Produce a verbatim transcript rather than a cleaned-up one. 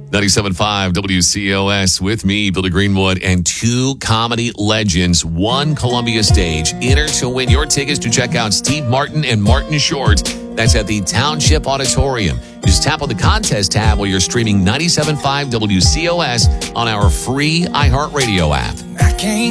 ninety-seven point five W C O S with me, Billy Greenwood, and two comedy legends, one Columbia stage. Enter to win your tickets to check out Steve Martin and Martin Short. That's at the Township Auditorium. Just tap on the contest tab while you're streaming ninety-seven point five W C O S on our free iHeartRadio app. I can't